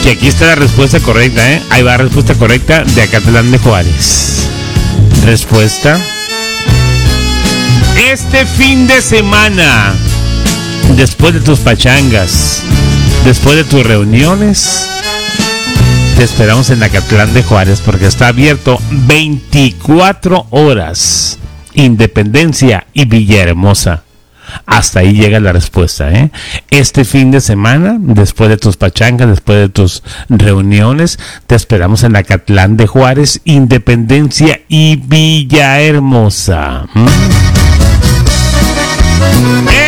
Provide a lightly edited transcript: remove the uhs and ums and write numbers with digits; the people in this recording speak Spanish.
Y aquí está la respuesta correcta, ¿eh? Ahí va la respuesta correcta de Acatlán de Juárez. Respuesta: este fin de semana, después de tus pachangas, después de tus reuniones, te esperamos en Acatlán de Juárez porque está abierto 24 horas. Independencia y Villahermosa. Hasta ahí llega la respuesta, ¿eh? Este fin de semana, después de tus pachangas, después de tus reuniones, te esperamos en Acatlán de Juárez, Independencia y Villahermosa.